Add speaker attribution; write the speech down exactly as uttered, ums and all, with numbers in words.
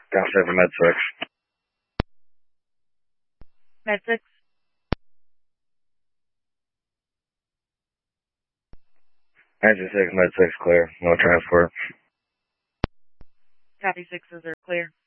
Speaker 1: Downstairs for med six.
Speaker 2: Med six.
Speaker 1: Engine six, med six clear. No transport.
Speaker 2: Copy sixes are clear.